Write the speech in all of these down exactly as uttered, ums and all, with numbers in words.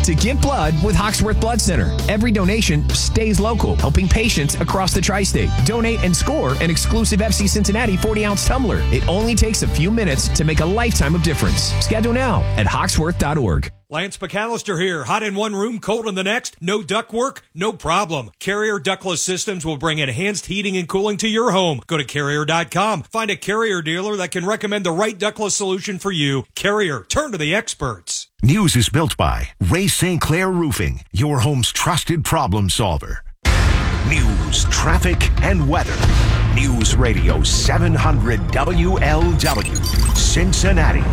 to give blood with Hawksworth Blood Center. Every donation stays local, helping patients across the tri-state. Donate and score an exclusive F C Cincinnati forty-ounce tumbler. It only takes a few minutes to make a lifetime of difference. Schedule now at hawksworth dot org. Lance McAllister here. Hot in one room, cold in the next? No ductwork? No problem. Carrier Ductless Systems will bring enhanced heating and cooling to your home. Go to Carrier dot com. Find a Carrier dealer that can recommend the right ductless solution for you. Carrier, turn to the experts. News is built by Ray Saint Clair Roofing, your home's trusted problem solver. News, traffic, and weather. News Radio seven hundred W L W, Cincinnati.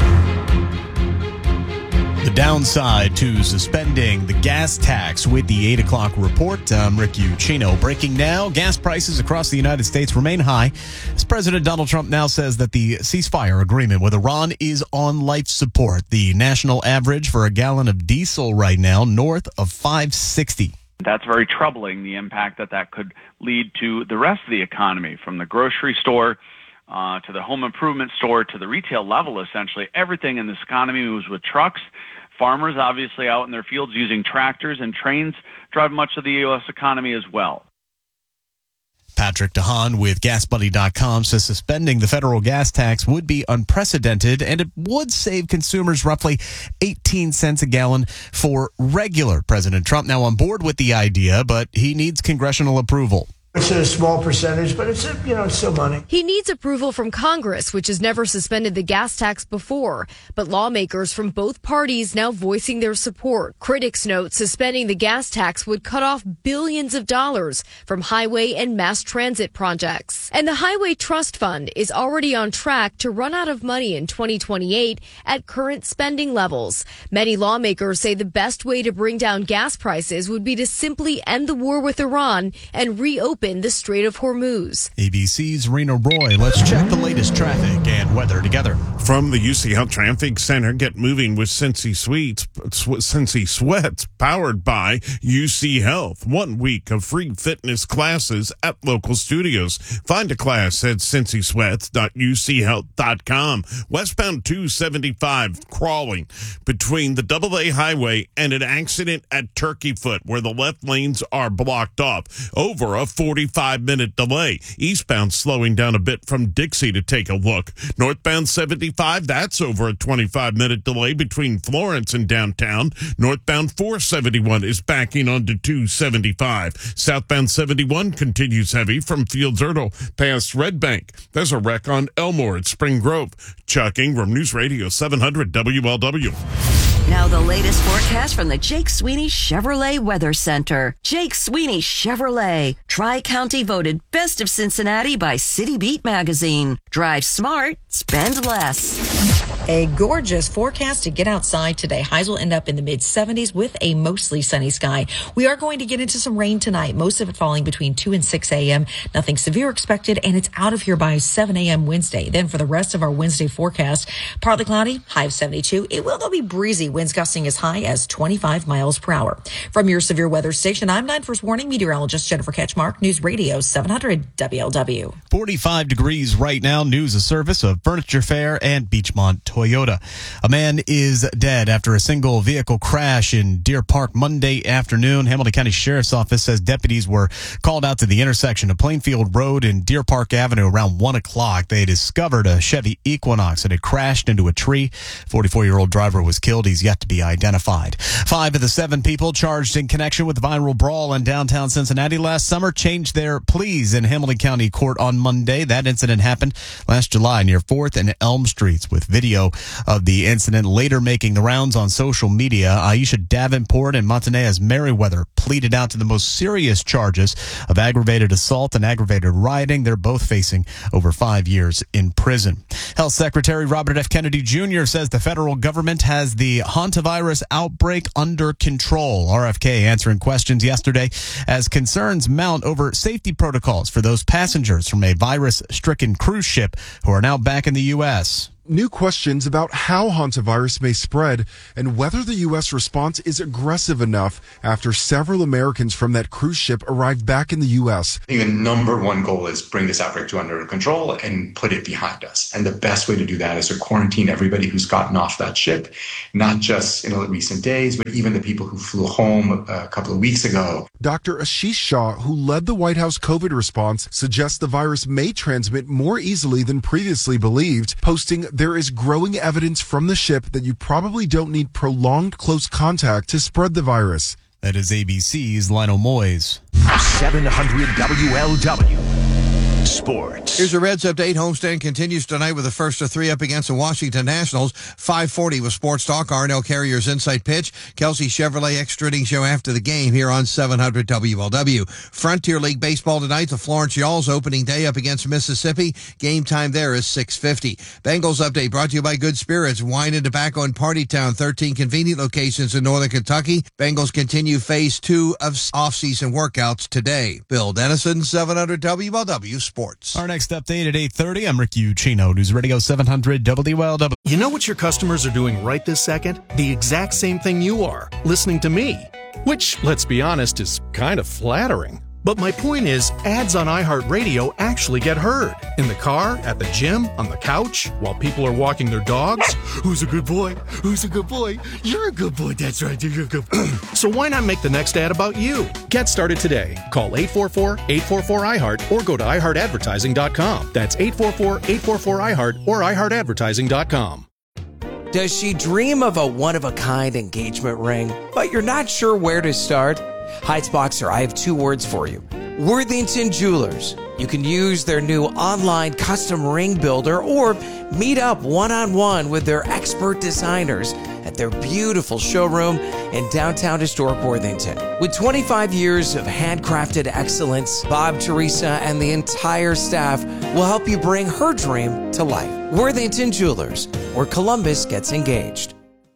The downside to suspending the gas tax with the eight o'clock report. I'm Rick Ucino. Breaking now, gas prices across the United States remain high as President Donald Trump now says that the ceasefire agreement with Iran is on life support. The national average for a gallon of diesel right now, north of five sixty. That's very troubling, the impact that that could lead to the rest of the economy, from the grocery store uh, to the home improvement store to the retail level. Essentially, everything in this economy moves with trucks. Farmers, obviously, out in their fields using tractors, and trains drive much of the U S economy as well. Patrick DeHaan with gas buddy dot com says suspending the federal gas tax would be unprecedented, and it would save consumers roughly eighteen cents a gallon for regular. President Trump now on board with the idea, but he needs congressional approval. It's a small percentage, but it's, you know, it's still money. He needs approval from Congress, which has never suspended the gas tax before. But lawmakers from both parties now voicing their support. Critics note suspending the gas tax would cut off billions of dollars from highway and mass transit projects. And the Highway Trust Fund is already on track to run out of money in twenty twenty-eight at current spending levels. Many lawmakers say the best way to bring down gas prices would be to simply end the war with Iran and reopen the Strait of Hormuz. A B C's Rena Roy. Let's check the latest traffic and weather together. From the U C Health Traffic Center, get moving with Cincy Sweets, Cincy Sweats, powered by U C Health. One week of free fitness classes at local studios. Find a class at cincy sweats dot u c health dot com. Westbound two seventy-five crawling between the double A highway and an accident at Turkey Foot where the left lanes are blocked off. Over a forty-five minute delay. Eastbound slowing down a bit from Dixie to take a look. Northbound seventy-five, that's over a twenty-five minute delay between Florence and downtown. Northbound four seventy-one is backing onto two seventy-five. Southbound seventy-one continues heavy from Fields Erdel past Red Bank. There's a wreck on Elmore at Spring Grove. Chuck Ingram, News Radio seven hundred W L W. Now the latest forecast from the Jake Sweeney Chevrolet Weather Center. Jake Sweeney Chevrolet. Tri-County voted Best of Cincinnati by City Beat magazine. Drive smart, spend less. A gorgeous forecast to get outside today. Highs will end up in the mid seventies with a mostly sunny sky. We are going to get into some rain tonight, most of it falling between two and six a.m. Nothing severe expected, and it's out of here by seven a.m. Wednesday. Then for the rest of our Wednesday forecast, partly cloudy, high of seventy-two. It will, though, be breezy, winds gusting as high as twenty-five miles per hour. From your severe weather station, I'm nine First Warning meteorologist Jennifer Ketchmark, News Radio seven hundred W L W. forty-five degrees right now. News a service of Furniture Fair and Beachmont Toyota. A man is dead after a single vehicle crash in Deer Park Monday afternoon. Hamilton County Sheriff's Office says deputies were called out to the intersection of Plainfield Road and Deer Park Avenue around one o'clock. They discovered a Chevy Equinox that had crashed into a tree. forty-four-year-old driver was killed. He's yet to be identified. Five of the seven people charged in connection with the viral brawl in downtown Cincinnati last summer changed their pleas in Hamilton County Court on Monday. That incident happened last July near fourth and Elm Streets, with video of the incident later making the rounds on social media. Aisha Davenport and Montanez Merriweather pleaded out to the most serious charges of aggravated assault and aggravated rioting. They're both facing over five years in prison. Health Secretary Robert F. Kennedy Junior says the federal government has the hantavirus outbreak under control. R F K answering questions yesterday as concerns mount over safety protocols for those passengers from a virus-stricken cruise ship who are now back in the U S new questions about how hantavirus may spread and whether the U S response is aggressive enough after several Americans from that cruise ship arrived back in the U S. I think the number one goal is bring this outbreak to under control and put it behind us. And the best way to do that is to quarantine everybody who's gotten off that ship, not just in the recent days, but even the people who flew home a couple of weeks ago. Doctor Ashish Shah, who led the White House COVID response, suggests the virus may transmit more easily than previously believed, posting, "There is growing evidence from the ship that you probably don't need prolonged close contact to spread the virus." That is A B C's Lionel Moyes. seven hundred W L W Sports. Here's a Reds update. Homestand continues tonight with the first of three up against the Washington Nationals. five forty with Sports Talk. Arnell Carrier's Insight Pitch. Kelsey Chevrolet Extra Inning Show after the game here on seven hundred W L W. Frontier League Baseball tonight. The Florence Y'alls opening day up against Mississippi. Game time there is six fifty. Bengals update brought to you by Good Spirits. Wine and Tobacco in Party Town. thirteen convenient locations in Northern Kentucky. Bengals continue phase two of off-season workouts today. Bill Dennison, seven hundred W L W Sports. Our next update at eight thirty. I'm Rick Ucchino, News Radio seven hundred W L W. You know what your customers are doing right this second? The exact same thing you are, listening to me. Which, let's be honest, is kind of flattering. But my point is, ads on iHeartRadio actually get heard. In the car, at the gym, on the couch, while people are walking their dogs. Who's a good boy? Who's a good boy? You're a good boy. That's right. You're a good boy. So why not make the next ad about you? Get started today. Call eight four four, eight four four, I heart or go to i heart advertising dot com. That's eight four four, eight four four, I heart or i heart advertising dot com. Does she dream of a one-of-a-kind engagement ring, but you're not sure where to start? Heights Boxer, I have two words for you. Worthington Jewelers. You can use their new online custom ring builder or meet up one-on-one with their expert designers at their beautiful showroom in downtown historic Worthington. With twenty-five years of handcrafted excellence, Bob, Teresa, and the entire staff will help you bring her dream to life. Worthington Jewelers, where Columbus gets engaged.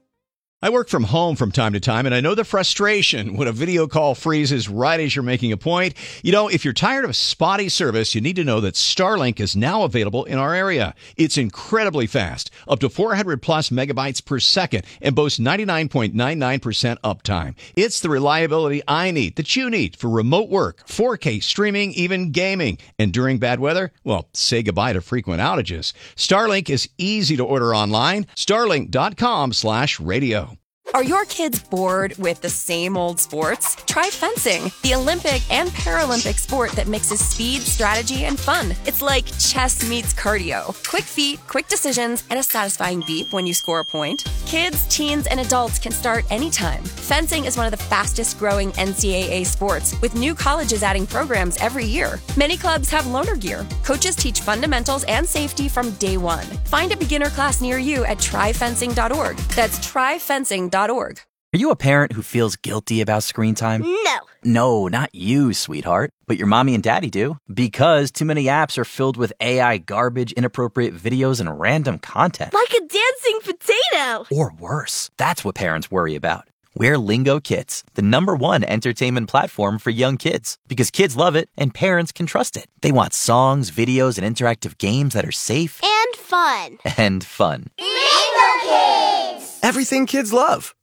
I work from home from time to time, and I know the frustration when a video call freezes right as you're making a point. You know, if you're tired of spotty service, you need to know that Starlink is now available in our area. It's incredibly fast, up to four hundred plus megabytes per second, and boasts ninety-nine point nine nine percent uptime. It's the reliability I need, that you need, for remote work, four K streaming, even gaming. And during bad weather, well, say goodbye to frequent outages. Starlink is easy to order online. Starlink dot com slash radio. Are your kids bored with the same old sports? Try fencing, the Olympic and Paralympic sport that mixes speed, strategy, and fun. It's like chess meets cardio. Quick feet, quick decisions, and a satisfying beep when you score a point. Kids, teens, and adults can start anytime. Fencing is one of the fastest growing N C double A sports, with new colleges adding programs every year. Many clubs have loaner gear. Coaches teach fundamentals and safety from day one. Find a beginner class near you at try fencing dot org. That's try fencing dot org. Are you a parent who feels guilty about screen time? No. No, not you, sweetheart. But your mommy and daddy do. Because too many apps are filled with A I garbage, inappropriate videos, and random content. Like a dancing potato. Or worse. That's what parents worry about. We're Lingo Kids, the number one entertainment platform for young kids. Because kids love it and parents can trust it. They want songs, videos, and interactive games that are safe. And fun. And fun. Lingo Kids! Everything kids love.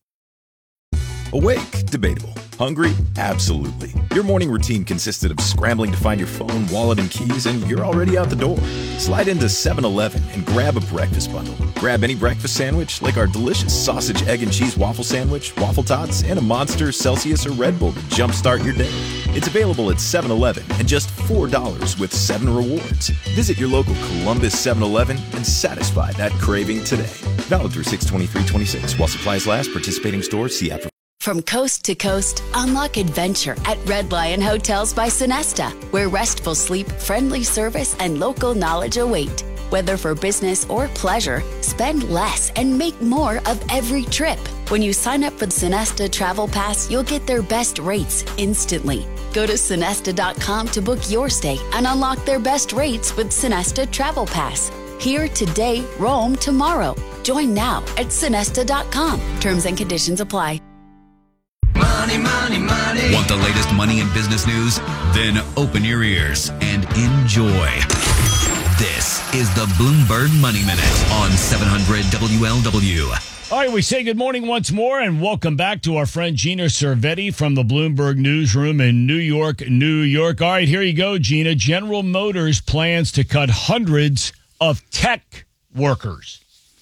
Awake? Debatable. Hungry? Absolutely. Your morning routine consisted of scrambling to find your phone, wallet, and keys, and you're already out the door. Slide into seven eleven and grab a breakfast bundle. Grab any breakfast sandwich, like our delicious sausage, egg, and cheese waffle sandwich, waffle tots, and a Monster, Celsius, or Red Bull to jumpstart your day. It's available at seven eleven and just four dollars with seven rewards. Visit your local Columbus seven eleven and satisfy that craving today. Valid through six twenty-three twenty-six. While supplies last, participating stores, see app for. From coast to coast, unlock adventure at Red Lion Hotels by Sonesta, where restful sleep, friendly service, and local knowledge await. Whether for business or pleasure, spend less and make more of every trip. When you sign up for the Sonesta Travel Pass, you'll get their best rates instantly. Go to Sonesta dot com to book your stay and unlock their best rates with Sonesta Travel Pass. Here today, roam tomorrow. Join now at Sonesta dot com. Terms and conditions apply. Money, money, money. Want the latest money and business news? Then open your ears and enjoy This is the Bloomberg Money Minute on seven hundred W L W. All right, we say good morning once more and welcome back to our friend Gina Cervetti from the Bloomberg Newsroom in New York, New York. All right, here you go, Gina. General Motors plans to cut hundreds of tech workers.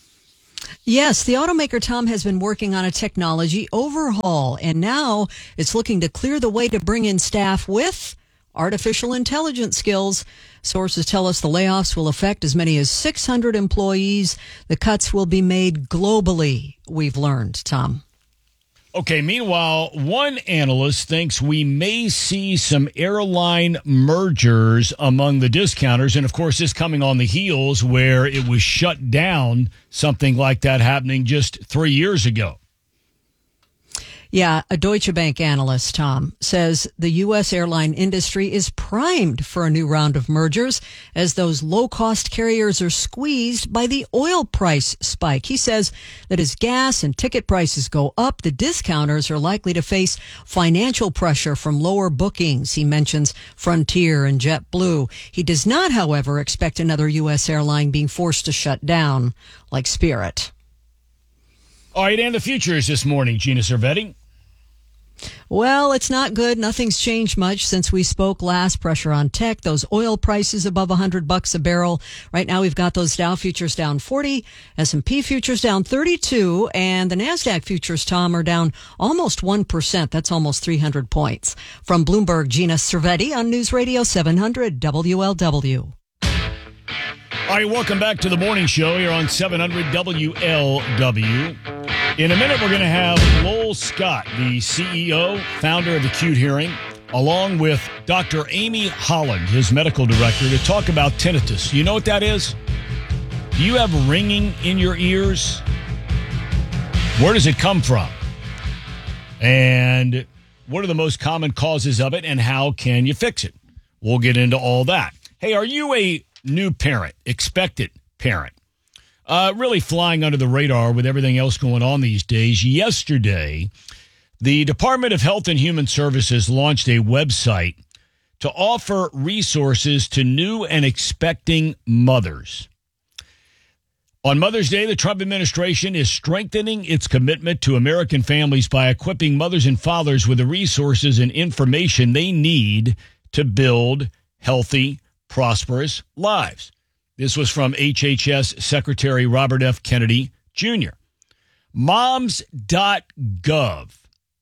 Yes, the automaker, Tom, has been working on a technology overhaul, and now it's looking to clear the way to bring in staff with artificial intelligence skills. Sources tell us the layoffs will affect as many as six hundred employees. The cuts will be made globally, we've learned, Tom. Okay, meanwhile, one analyst thinks we may see some airline mergers among the discounters. And, of course, this coming on the heels where it was shut down, something like that happening just three years ago. Yeah, a Deutsche Bank analyst, Tom, says the U S airline industry is primed for a new round of mergers as those low-cost carriers are squeezed by the oil price spike. He says that as gas and ticket prices go up, the discounters are likely to face financial pressure from lower bookings. He mentions Frontier and JetBlue. He does not, however, expect another U S airline being forced to shut down like Spirit. All right, and the futures this morning, Gina Cervetti. Well, it's not good. Nothing's changed much since we spoke last. Pressure on tech. Those oil prices above one hundred bucks a barrel. Right now, we've got those Dow futures down forty, S and P futures down thirty-two, and the NASDAQ futures, Tom, are down almost one percent. That's almost three hundred points. From Bloomberg, Gina Cervetti on News Radio seven hundred W L W. All right, welcome back to the morning show here on seven hundred W L W. In a minute, we're going to have Lowell Scott, the C E O, founder of Acute Hearing, along with Doctor Amy Holland, his medical director, to talk about tinnitus. You know what that is? Do you have ringing in your ears? Where does it come from? And what are the most common causes of it, and how can you fix it? We'll get into all that. Hey, are you a new parent, expectant parent? Uh, really flying under the radar with everything else going on these days. Yesterday, the Department of Health and Human Services launched a website to offer resources to new and expecting mothers. On Mother's Day, the Trump administration is strengthening its commitment to American families by equipping mothers and fathers with the resources and information they need to build healthy, prosperous lives. This was from H H S Secretary Robert F. Kennedy, Junior moms dot gov.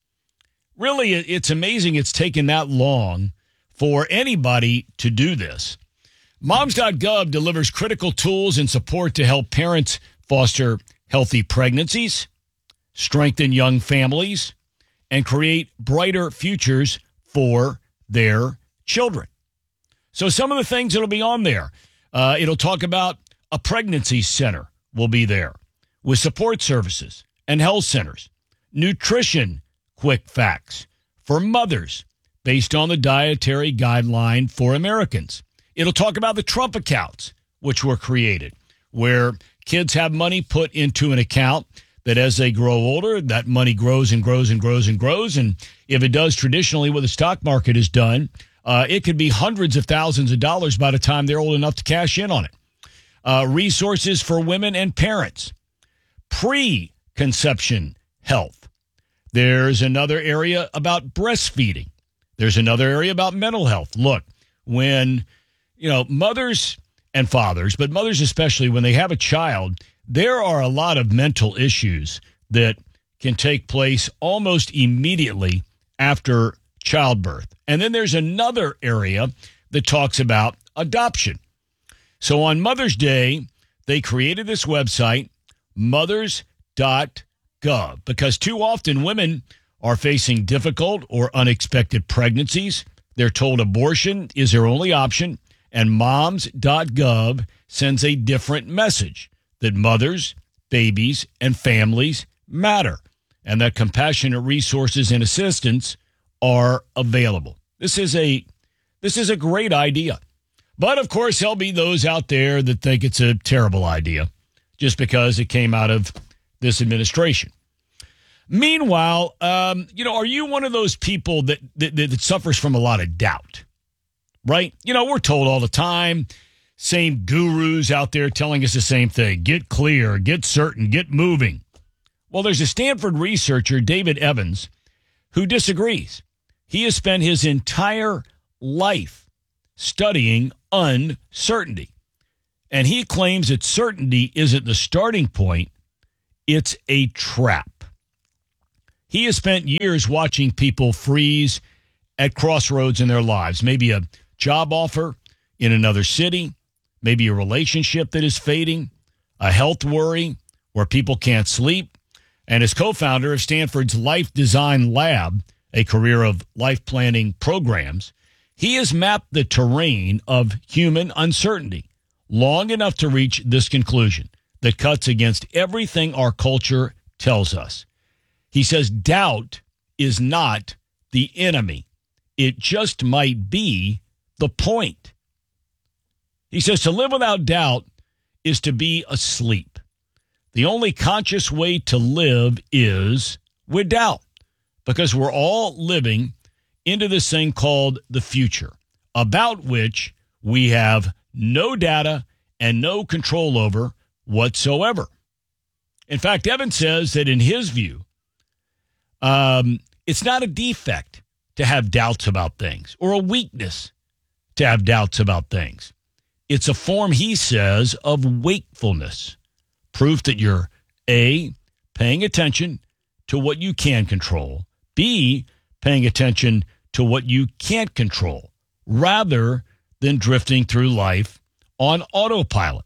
Really, it's amazing it's taken that long for anybody to do this. moms dot gov delivers critical tools and support to help parents foster healthy pregnancies, strengthen young families, and create brighter futures for their children. So some of the things that'll be on there. Uh, it'll talk about a pregnancy center will be there with support services and health centers, nutrition quick facts for mothers based on the dietary guideline for Americans. It'll talk about the Trump accounts, which were created, where kids have money put into an account that as they grow older, that money grows and grows and grows and grows. And if it does traditionally what the stock market has done, Uh, it could be hundreds of thousands of dollars by the time they're old enough to cash in on it. Uh, resources for women and parents. Pre-conception health. There's another area about breastfeeding. There's another area about mental health. Look, when, you know, mothers and fathers, but mothers especially, when they have a child, there are a lot of mental issues that can take place almost immediately after childbirth. And then there's another area that talks about adoption. So on Mother's Day, they created this website, mothers dot gov, because too often women are facing difficult or unexpected pregnancies. They're told abortion is their only option, and moms dot gov sends a different message that mothers, babies, and families matter, and that compassionate resources and assistance are available. This is a this is a great idea. But, of course, there'll be those out there that think it's a terrible idea just because it came out of this administration. Meanwhile, um, you know, are you one of those people that, that that suffers from a lot of doubt, right? You know, we're told all the time, same gurus out there telling us the same thing. Get clear, get certain, get moving. Well, there's a Stanford researcher, David Evans, who disagrees. He has spent his entire life studying uncertainty. And he claims that certainty isn't the starting point, it's a trap. He has spent years watching people freeze at crossroads in their lives. Maybe a job offer in another city, maybe a relationship that is fading, a health worry where people can't sleep. And as co-founder of Stanford's Life Design Lab, a career of life planning programs, he has mapped the terrain of human uncertainty long enough to reach this conclusion that cuts against everything our culture tells us. He says doubt is not the enemy. It just might be the point. He says to live without doubt is to be asleep. The only conscious way to live is with doubt, because we're all living into this thing called the future, about which we have no data and no control over whatsoever. In fact, Evan says that in his view, um, it's not a defect to have doubts about things or a weakness to have doubts about things. It's a form, he says, of wakefulness, proof that you're A, paying attention to what you can control, B, paying attention to what you can't control, rather than drifting through life on autopilot.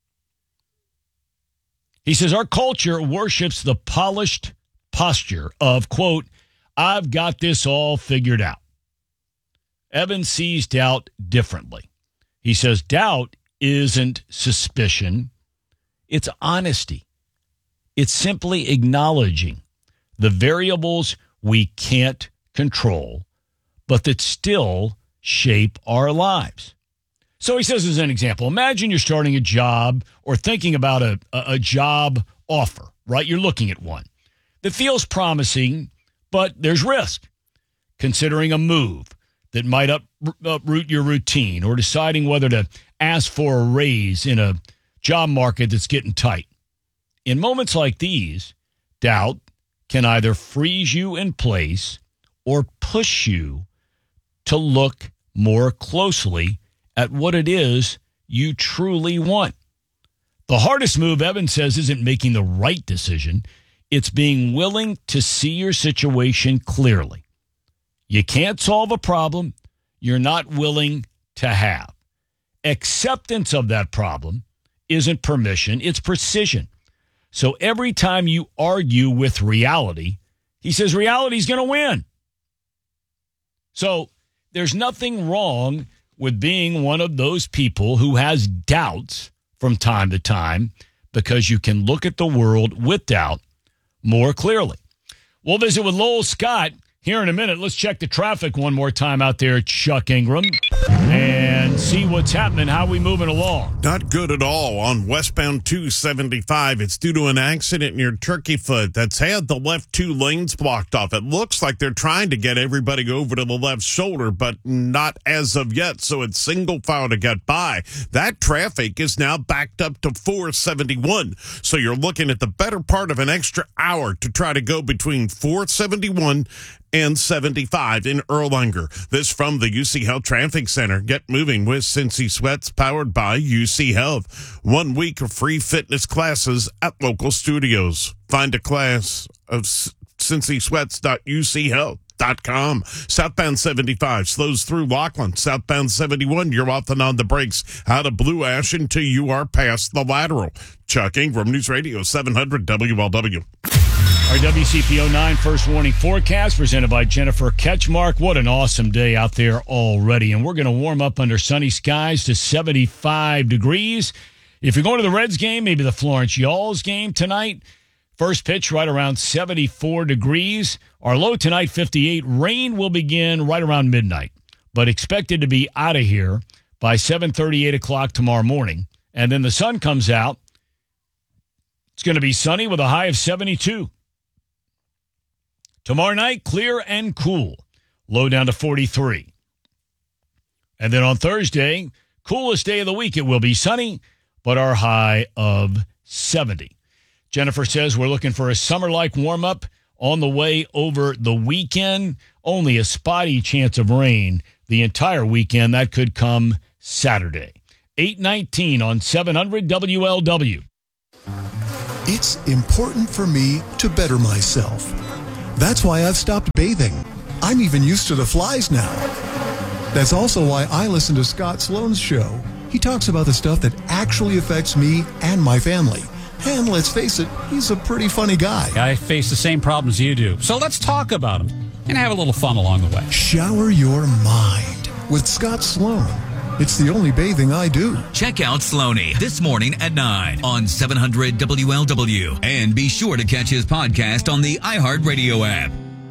He says our culture worships the polished posture of, quote, I've got this all figured out. Evan sees doubt differently. He says doubt isn't suspicion. It's honesty. It's simply acknowledging the variables we can't control, but that still shape our lives. So he says, as an example, imagine you're starting a job or thinking about a, a, a job offer, right? You're looking at one that feels promising, but there's risk. Considering a move that might up, uproot your routine or deciding whether to ask for a raise in a job market that's getting tight. In moments like these, doubt can either freeze you in place or push you to look more closely at what it is you truly want. The hardest move, Evan says, isn't making the right decision. It's being willing to see your situation clearly. You can't solve a problem you're not willing to have. Acceptance of that problem isn't permission, it's precision. So every time you argue with reality, he says reality's going to win. So there's nothing wrong with being one of those people who has doubts from time to time, because you can look at the world with doubt more clearly. We'll visit with Lowell Scott here in a minute. Let's check the traffic one more time out there, Chuck Ingram, and see what's happening. How we moving along? Not good at all on westbound two seventy-five. It's due to an accident near Turkey Foot that's had the left two lanes blocked off. It looks like they're trying to get everybody over to the left shoulder, but not as of yet, so it's single file to get by. That traffic is now backed up to four seventy-one, so you're looking at the better part of an extra hour to try to go between four seventy-one and seventy-five in Erlanger. This from the U C Health Traffic Center. Get moving with Cincy Sweats, powered by U C Health. One week of free fitness classes at local studios. Find a class of cincy sweats dot u c health dot com. Southbound seventy-five slows through Laughlin. Southbound seventy-one, you're off and on the brakes out of Blue Ash until you are past the lateral. Chuck Ingram, News Radio seven hundred W L W. Our W C P oh nine First Warning Forecast presented by Jennifer Ketchmark. What an awesome day out there already. And we're going to warm up under sunny skies to seventy-five degrees. If you're going to the Reds game, maybe the Florence Yalls game tonight, first pitch right around seventy-four degrees. Our low tonight, fifty-eight. Rain will begin right around midnight, but expected to be out of here by seven thirty, eight o'clock tomorrow morning. And then the sun comes out. It's going to be sunny with a high of seventy-two. Tomorrow night, clear and cool. Low down to forty-three. And then on Thursday, Coolest day of the week. It will be sunny, but our high of seventy. Jennifer says we're looking for a summer-like warm-up on the way over the weekend. Only a spotty chance of rain the entire weekend. That could come Saturday. eight nineteen on seven hundred W L W. It's important for me to better myself. That's why I've stopped bathing. I'm even used to the flies now. That's also why I listen to Scott Sloan's show. He talks about the stuff that actually affects me and my family. And let's face it, he's a pretty funny guy. I face the same problems you do. So let's talk about them and have a little fun along the way. Shower your mind with Scott Sloan. It's the only bathing I do. Check out Sloaney this morning at nine on seven hundred W L W. And be sure to catch his podcast on the iHeartRadio app.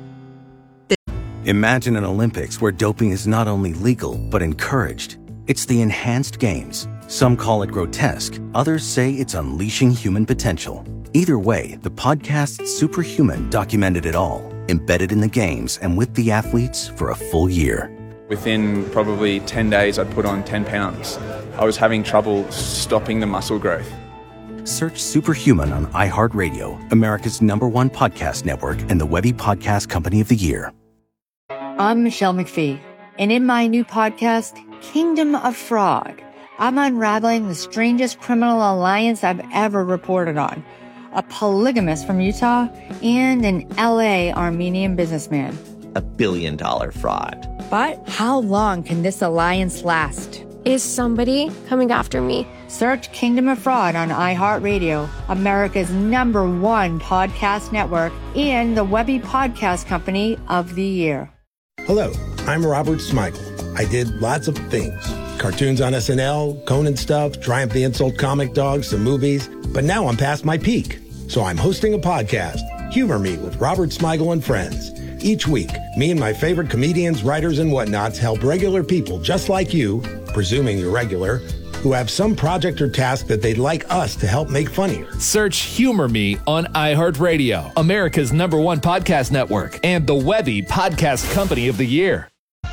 Imagine an Olympics where doping is not only legal, but encouraged. It's the enhanced games. Some call it grotesque. Others say it's unleashing human potential. Either way, the podcast Superhuman documented it all, embedded in the games and with the athletes for a full year. Within probably ten days, I'd put on ten pounds. I was having trouble stopping the muscle growth. Search Superhuman on iHeartRadio, America's number one podcast network and the Webby Podcast Company of the Year. I'm Michelle McPhee, and in my new podcast, Kingdom of Fraud, I'm unraveling the strangest criminal alliance I've ever reported on. A polygamist from Utah and an L A Armenian businessman. A billion dollar fraud. But how long can this alliance last? Is somebody coming after me? Search Kingdom of Fraud on iHeartRadio, America's number one podcast network, and the Webby Podcast Company of the Year. Hello, I'm Robert Smigel. I did lots of things. Cartoons on S N L, Conan stuff, Triumph the Insult Comic Dogs, some movies. But now I'm past my peak. So I'm hosting a podcast, Humor Me with Robert Smigel and Friends. Each week, me and my favorite comedians, writers, and whatnots help regular people just like you, presuming you're regular, who have some project or task that they'd like us to help make funnier. Search Humor Me on iHeartRadio, America's number one podcast network, and the Webby Podcast Company of the Year.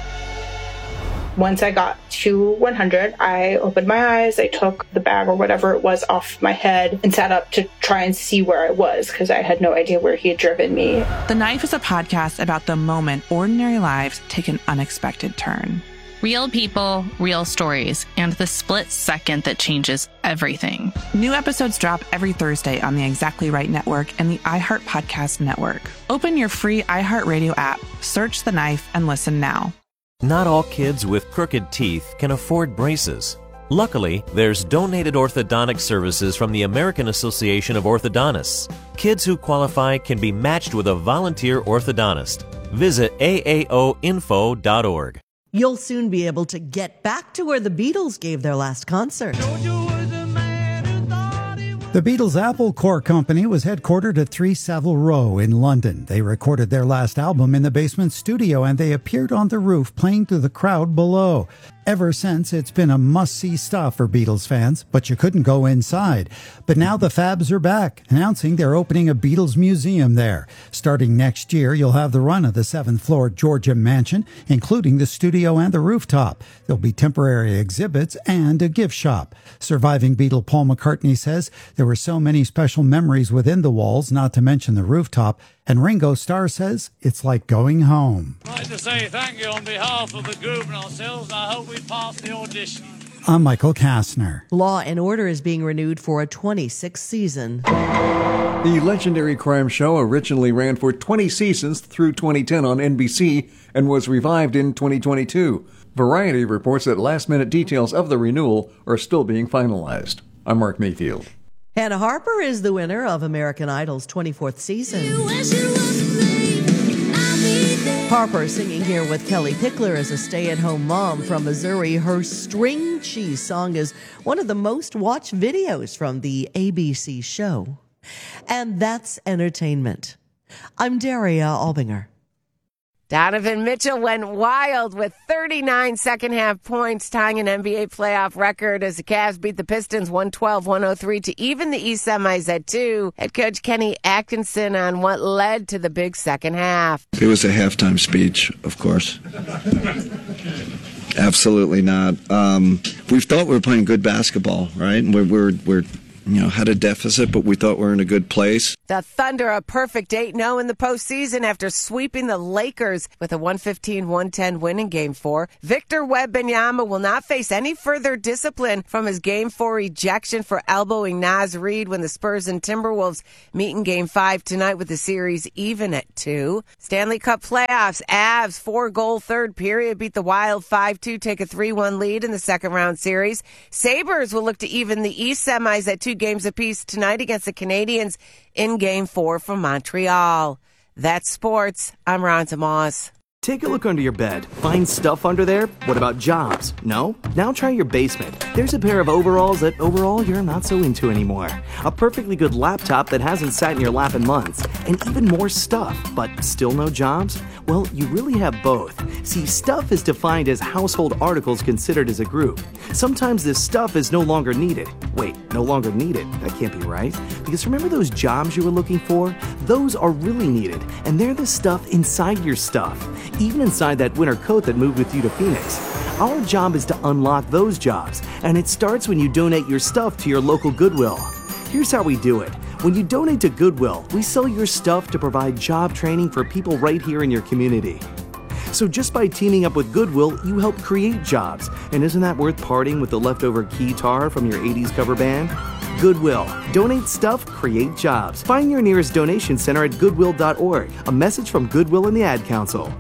Once I got to one hundred, I opened my eyes, I took the bag or whatever it was off my head and sat up to try and see where I was because I had no idea where he had driven me. The Knife is a podcast about the moment ordinary lives take an unexpected turn. Real people, real stories, and the split second that changes everything. New episodes drop every Thursday on the Exactly Right Network and the iHeart Podcast Network. Open your free iHeartRadio app, search The Knife, and listen now. Not all kids with crooked teeth can afford braces. Luckily, there's donated orthodontic services from the American Association of Orthodontists. Kids who qualify can be matched with a volunteer orthodontist. Visit A A O info dot org. You'll soon be able to get back to where the Beatles gave their last concert. The Beatles' Apple Corps Company was headquartered at three Savile Row in London. They recorded their last album in the basement studio, and they appeared on the roof playing to the crowd below. Ever since, it's been a must-see stop for Beatles fans, but you couldn't go inside. But now the Fabs are back, announcing they're opening a Beatles museum there. Starting next year, you'll have the run of the seventh-floor Georgia mansion, including the studio and the rooftop. There'll be temporary exhibits and a gift shop. Surviving Beatle Paul McCartney says there were so many special memories within the walls, not to mention the rooftop. And Ringo Starr says it's like going home. I'd like to say thank you on behalf of the group and ourselves, and I hope we pass the audition. I'm Michael Kastner. Law and Order is being renewed for a twenty-sixth season. The legendary crime show originally ran for twenty seasons through twenty ten on N B C and was revived in twenty twenty-two. Variety reports that last-minute details of the renewal are still being finalized. I'm Mark Mayfield. Hannah Harper is the winner of American Idol's twenty-fourth season. Harper singing here with Kelly Pickler as a stay-at-home mom from Missouri. Her String Cheese song is one of the most watched videos from the A B C show. And that's entertainment. I'm Daria Albinger. Donovan Mitchell went wild with thirty-nine second-half points, tying an N B A playoff record as the Cavs beat the Pistons one twelve one oh three to even the East Semis at two. Head coach Kenny Atkinson on what led to the big second half. It was a halftime speech, of course. Absolutely not. Um, we thought we were playing good basketball, right? And we're, we're, we're you know, had a deficit, but we thought we were in a good place. The Thunder a perfect eight and oh in the postseason after sweeping the Lakers with a one fifteen one ten win in Game four. Victor Wembanyama will not face any further discipline from his Game four ejection for elbowing Naz Reid when the Spurs and Timberwolves meet in Game five tonight with the series even at two. Stanley Cup playoffs. Avs four-goal third period beat the Wild five two, take a three one lead in the second-round series. Sabres will look to even the East semis at two games apiece tonight against the Canadiens in Game four from Montreal. That's sports. I'm Ron Moss. Take a look under your bed. Find stuff under there? What about jobs? No? Now try your basement. There's a pair of overalls that overall you're not so into anymore. A perfectly good laptop that hasn't sat in your lap in months. And even more stuff, but still no jobs? Well, you really have both. See, stuff is defined as household articles considered as a group. Sometimes this stuff is no longer needed. Wait, no longer needed? That can't be right. Because remember those jobs you were looking for? Those are really needed, and they're the stuff inside your stuff. Even inside that winter coat that moved with you to Phoenix. Our job is to unlock those jobs, and it starts when you donate your stuff to your local Goodwill. Here's how we do it. When you donate to Goodwill, we sell your stuff to provide job training for people right here in your community. So just by teaming up with Goodwill, you help create jobs. And isn't that worth parting with the leftover keytar from your eighties cover band? Goodwill. Donate stuff, create jobs. Find your nearest donation center at goodwill dot org. A message from Goodwill and the Ad Council.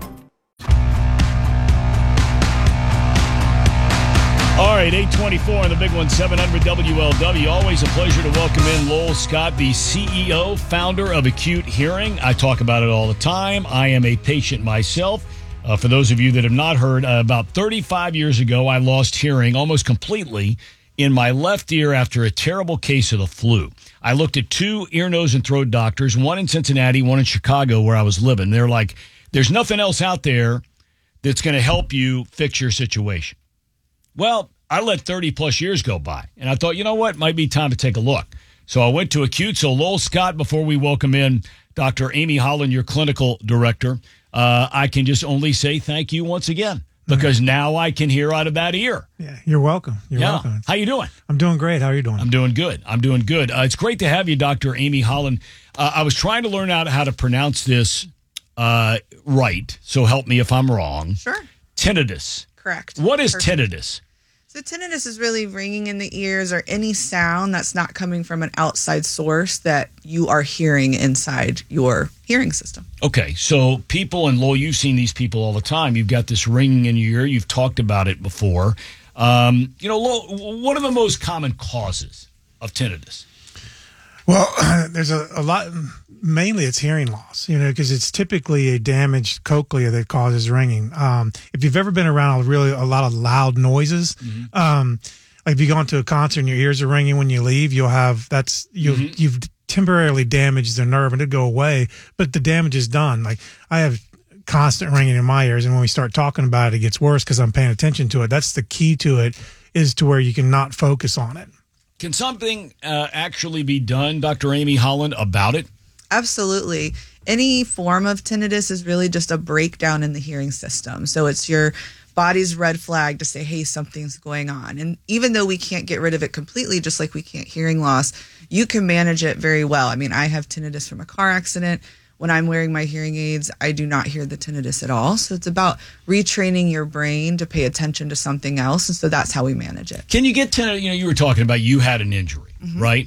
All right, eight twenty-four on the big one, seven hundred W L W. Always a pleasure to welcome in Lowell Scott, the C E O, founder of Acute Hearing. I talk about it all the time. I am a patient myself. Uh, for those of you that have not heard, uh, about thirty-five years ago, I lost hearing almost completely in my left ear after a terrible case of the flu. I looked at two ear, nose, and throat doctors, one in Cincinnati, one in Chicago, where I was living. They're like, there's nothing else out there that's going to help you fix your situation. Well, I let thirty plus years go by, and I thought, you know what, might be time to take a look. So I went to Acute. So Lowell Scott, before we welcome in Doctor Amy Holland, your clinical director, uh, I can just only say thank you once again, because mm-hmm. now I can hear out of that ear. Yeah, you're welcome. You're yeah. welcome. How you doing? I'm doing great. How are you doing? I'm doing good. I'm doing good. Uh, it's great to have you, Doctor Amy Holland. Uh, I was trying to learn out how to pronounce this uh, right, so help me if I'm wrong. Sure. Tinnitus. Correct. What is Perfect. tinnitus? So tinnitus is really ringing in the ears or any sound that's not coming from an outside source that you are hearing inside your hearing system. Okay, so people, and Lowell, you've seen these people all the time. You've got this ringing in your ear. You've talked about it before. Um, you know, Lowell, what are the most common causes of tinnitus? Well, there's a, a lot. Mainly, it's hearing loss, you know, because it's typically a damaged cochlea that causes ringing. Um, if you've ever been around a really a lot of loud noises, mm-hmm. um, like if you go into a concert and your ears are ringing when you leave, you'll have that's you've mm-hmm. you've temporarily damaged the nerve and it'll go away, but the damage is done. Like I have constant ringing in my ears, and when we start talking about it, it gets worse because I'm paying attention to it. That's the key to it, is to where you can not focus on it. Can something uh, actually be done, Doctor Amy Holland, about it? Absolutely. Any form of tinnitus is really just a breakdown in the hearing system. So it's your body's red flag to say, hey, something's going on. And even though we can't get rid of it completely, just like we can't hearing loss, you can manage it very well. I mean, I have tinnitus from a car accident. When I'm wearing my hearing aids, I do not hear the tinnitus at all. So it's about retraining your brain to pay attention to something else. And so that's how we manage it. Can you get tinnitus? You know, you were talking about you had an injury, mm-hmm. right?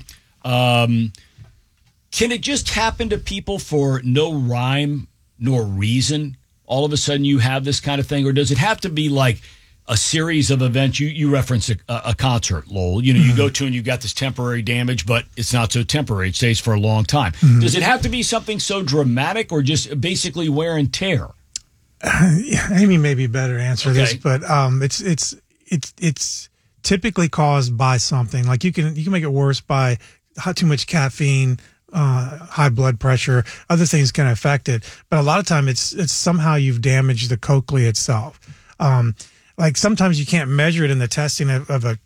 Um, can it just happen to people for no rhyme nor reason? All of a sudden you have this kind of thing? Or does it have to be like a series of events? You you referenced a, a concert, Lowell. You know, mm-hmm. you go to and you've got this temporary damage, but it's not so temporary. It stays for a long time. Mm-hmm. Does it have to be something so dramatic or just basically wear and tear? Uh, Amy may be better to answer okay. this, but um, it's it's it's it's typically caused by something. Like you can you can make it worse by too much caffeine, uh, high blood pressure. Other things can affect it, but a lot of time it's it's somehow you've damaged the cochlea itself. Um, Like sometimes you can't measure it in the testing of, of a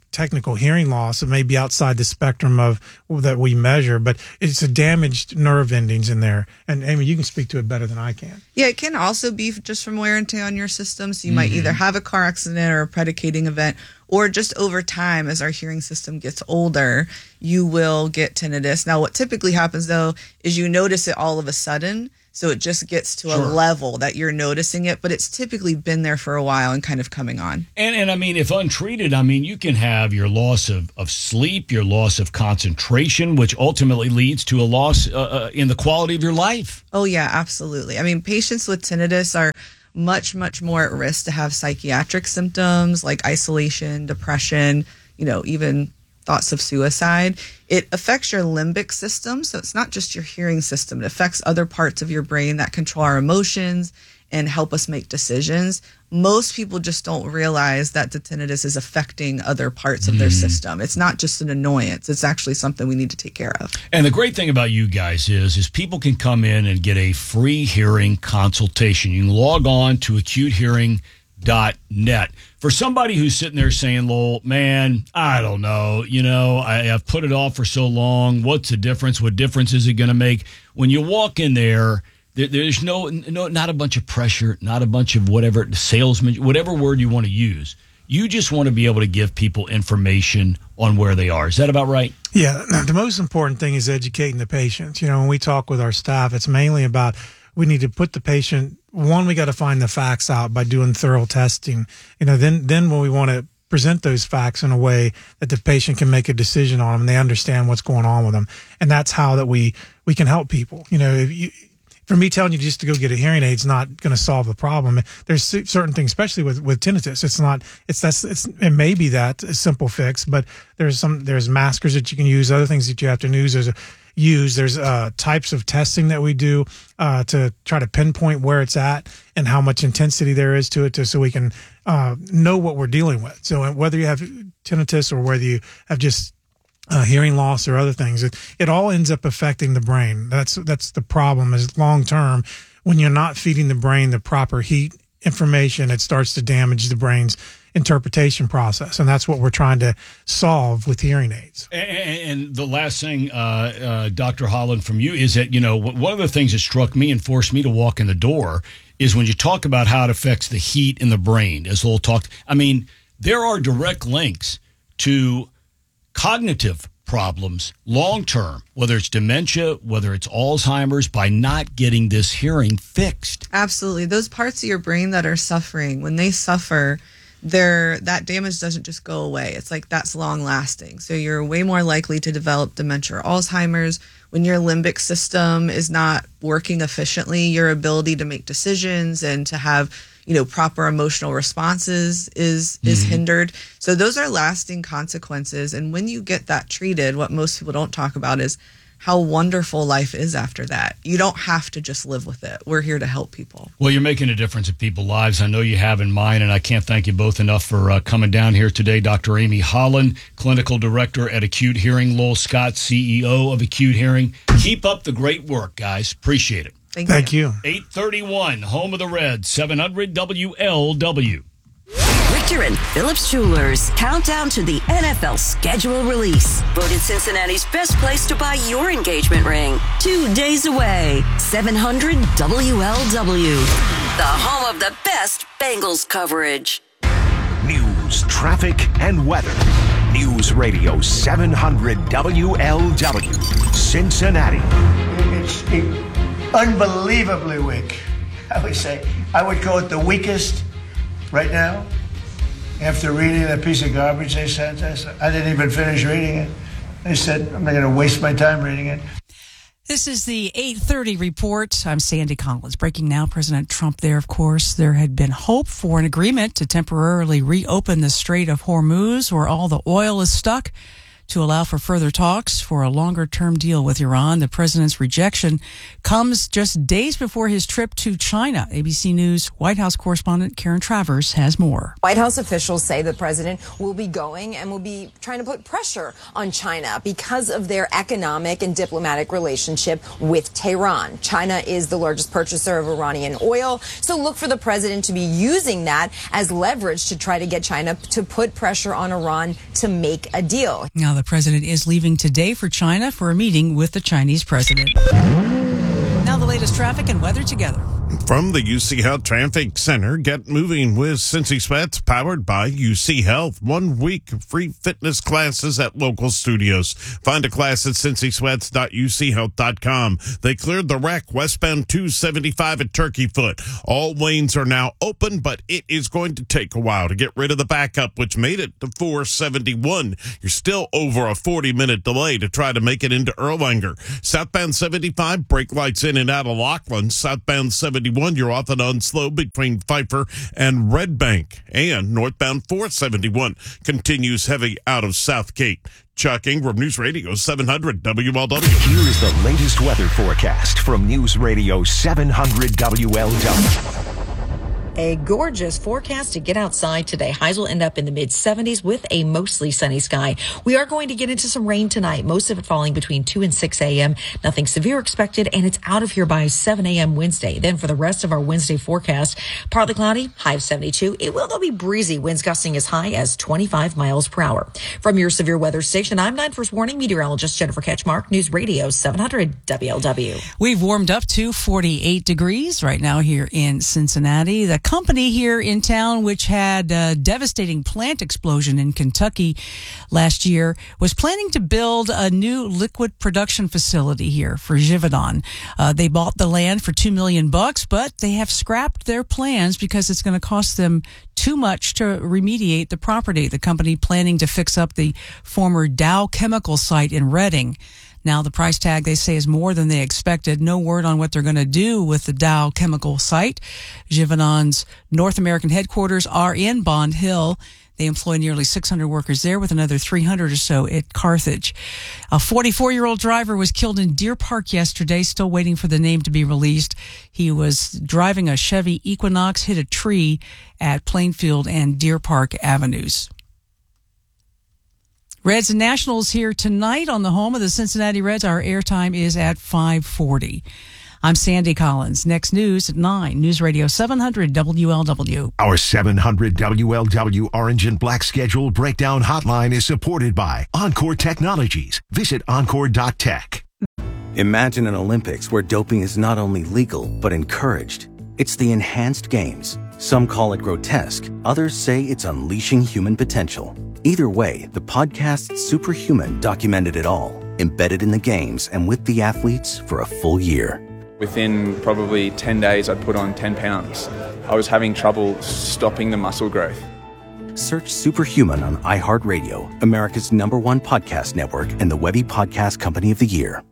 technical hearing loss. It may be outside the spectrum of that we measure, but it's a damaged nerve endings in there. And Amy, you can speak to it better than I can. Yeah, it can also be just from wear and tear on your system. So you mm-hmm. might either have a car accident or a predicating event, or just over time, as our hearing system gets older, you will get tinnitus. Now, what typically happens, though, is you notice it all of a sudden. So it just gets to Sure. a level that you're noticing it, but it's typically been there for a while and kind of coming on. And, and I mean, if untreated, I mean, you can have your loss of, of sleep, your loss of concentration, which ultimately leads to a loss uh, uh, in the quality of your life. Oh, yeah, absolutely. I mean, patients with tinnitus are much, much more at risk to have psychiatric symptoms like isolation, depression, you know, even thoughts of suicide. It affects your limbic system. So it's not just your hearing system. It affects other parts of your brain that control our emotions and help us make decisions. Most people just don't realize that the tinnitus is affecting other parts of their Mm. system. It's not just an annoyance. It's actually something we need to take care of. And the great thing about you guys is, is people can come in and get a free hearing consultation. You can log on to acute hearing dot net. For somebody who's sitting there saying, Lowell, man, I don't know, you know, I, I've put it off for so long. What's the difference? What difference is it going to make? When you walk in there, there there's no, no, not a bunch of pressure, not a bunch of whatever, salesman, whatever word you want to use. You just want to be able to give people information on where they are. Is that about right? Yeah. The most important thing is educating the patients. You know, when we talk with our staff, it's mainly about we need to put the patient, one, we got to find the facts out by doing thorough testing. You know, then, then when we want to present those facts in a way that the patient can make a decision on them and they understand what's going on with them. And that's how that we, we can help people. You know, if you, for me telling you just to go get a hearing aid is not going to solve the problem. There's certain things, especially with, with tinnitus. It's not, it's, that's, it's, it may be that a simple fix, but there's some, there's maskers that you can use, other things that you have to use. There's a, use. There's uh, types of testing that we do uh, to try to pinpoint where it's at and how much intensity there is to it, to, so we can uh, know what we're dealing with. So whether you have tinnitus or whether you have just uh, hearing loss or other things, it, it all ends up affecting the brain. That's that's the problem. Is long term, when you're not feeding the brain the proper heat information, it starts to damage the brain's interpretation process, and that's what we're trying to solve with hearing aids. And, and the last thing, uh, uh, Doctor Holland, from you is that, you know, one of the things that struck me and forced me to walk in the door is when you talk about how it affects the heat in the brain, as Lowell talked. I mean, there are direct links to cognitive problems long term, whether it's dementia, whether it's Alzheimer's, by not getting this hearing fixed. Absolutely. Those parts of your brain that are suffering, when they suffer, There, that damage doesn't just go away. It's like that's long lasting. So you're way more likely to develop dementia or Alzheimer's. When your limbic system is not working efficiently, your ability to make decisions and to have, you know, proper emotional responses is is mm-hmm. hindered. So those are lasting consequences. And when you get that treated, what most people don't talk about is how wonderful life is after that. You don't have to just live with it. We're here to help people. Well, you're making a difference in people's lives. I know you have in mind, and I can't thank you both enough for uh, coming down here today. Doctor Amy Holland, Clinical Director at Acute Hearing, Lowell Scott, C E O of Acute Hearing. Keep up the great work, guys. Appreciate it. Thank, thank you. you. eight thirty-one, home of the Reds, seven hundred W L W. Richter and Phillips Jewelers. Countdown to the N F L schedule release. Voted Cincinnati's best place to buy your engagement ring. Two days away. seven hundred W L W. The home of the best Bengals coverage. News, traffic, and weather. News Radio seven hundred W L W. Cincinnati. It's unbelievably weak, I would say. I would call it the weakest right now. After reading that piece of garbage they sent us, I didn't even finish reading it. They said, I'm not going to waste my time reading it. This is the eight thirty report. I'm Sandy Collins. Breaking now, President Trump there, of course. There had been hope for an agreement to temporarily reopen the Strait of Hormuz, where all the oil is stuck, to allow for further talks for a longer-term deal with Iran. The president's rejection comes just days before his trip to China. A B C News White House correspondent Karen Travers has more. White House officials say the president will be going and will be trying to put pressure on China because of their economic and diplomatic relationship with Tehran. China is the largest purchaser of Iranian oil, so look for the president to be using that as leverage to try to get China to put pressure on Iran to make a deal. Now, the president is leaving today for China for a meeting with the Chinese president. Now, the latest traffic and weather together. From the U C Health Traffic Center, get moving with Cincy Sweats, powered by U C Health. One week of free fitness classes at local studios. Find a class at cincy sweats dot u c health dot com. They cleared the wreck westbound two seventy-five at Turkey Foot. All lanes are now open, but it is going to take a while to get rid of the backup, which made it to four seventy-one. You're still over a forty-minute delay to try to make it into Erlanger. Southbound seventy-five, brake lights in and out of Laughlin. Southbound seventy-one, you're off and on slow between Pfeiffer and Red Bank. And northbound four seventy-one continues heavy out of Southgate. Chuck Ingram, News Radio seven hundred W L W. Here is the latest weather forecast from News Radio seven hundred W L W. A gorgeous forecast to get outside today. Highs will end up in the mid seventies with a mostly sunny sky. We are going to get into some rain tonight, most of it falling between two and six a.m. Nothing severe expected, and it's out of here by seven a.m. Wednesday. Then for the rest of our Wednesday forecast, partly cloudy, high of seventy-two. It will, though, be breezy, winds gusting as high as twenty-five miles per hour. From your severe weather station, I'm nine First Warning meteorologist Jennifer Ketchmark, News Radio seven hundred W L W. We've warmed up to forty-eight degrees right now here in Cincinnati. The company here in town, which had a devastating plant explosion in Kentucky last year, was planning to build a new liquid production facility here for Givaudan. Uh, they bought the land for two million bucks, but they have scrapped their plans because it's going to cost them too much to remediate the property. The company planning to fix up the former Dow Chemical site in Reading. Now, the price tag, they say, is more than they expected. No word on what they're going to do with the Dow Chemical site. Givaudan's North American headquarters are in Bond Hill. They employ nearly six hundred workers there, with another three hundred or so at Carthage. A forty-four-year-old driver was killed in Deer Park yesterday, still waiting for the name to be released. He was driving a Chevy Equinox, hit a tree at Plainfield and Deer Park Avenues. Reds and Nationals here tonight on the home of the Cincinnati Reds. Our airtime is at five forty. I'm Sandy Collins. Next news at nine. News Radio seven hundred W L W. Our seven hundred W L W Orange and Black schedule breakdown hotline is supported by Encore Technologies. Visit encore dot tech. Imagine an Olympics where doping is not only legal, but encouraged. It's the enhanced games. Some call it grotesque. Others say it's unleashing human potential. Either way, the podcast Superhuman documented it all, embedded in the games and with the athletes for a full year. Within probably ten days, I'd put on ten pounds. I was having trouble stopping the muscle growth. Search Superhuman on iHeartRadio, America's number one podcast network and the Webby Podcast Company of the Year.